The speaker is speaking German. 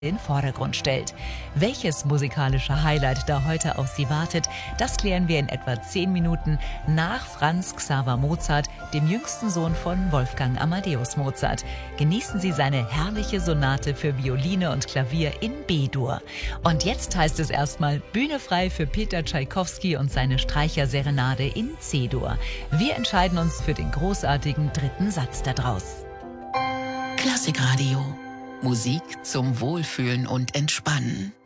in den Vordergrund stellt. Welches musikalische Highlight da heute auf Sie wartet, das klären wir in etwa 10 Minuten nach Franz Xaver Mozart, dem jüngsten Sohn von Wolfgang Amadeus Mozart. Genießen Sie seine herrliche Sonate für Violine und Klavier in B-Dur. Und jetzt heißt es erstmal Bühne frei für Peter Tschaikowski und seine Streicherserenade in C-Dur. Wir entscheiden uns für den großartigen dritten Satz daraus. Klassikradio. Musik zum Wohlfühlen und Entspannen.